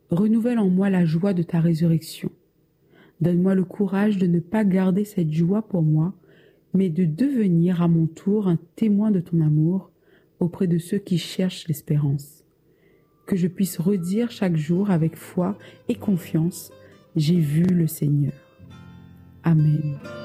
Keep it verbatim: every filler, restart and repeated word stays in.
Renouvelle en moi la joie de ta résurrection. Donne-moi le courage de ne pas garder cette joie pour moi, mais de devenir à mon tour un témoin de ton amour auprès de ceux qui cherchent l'espérance. Que je puisse redire chaque jour avec foi et confiance, j'ai vu le Seigneur. Amen.